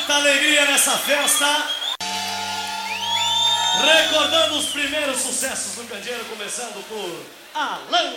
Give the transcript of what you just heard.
Muita alegria nessa festa. Recordando os primeiros sucessos do Candeeiro, começando por Alan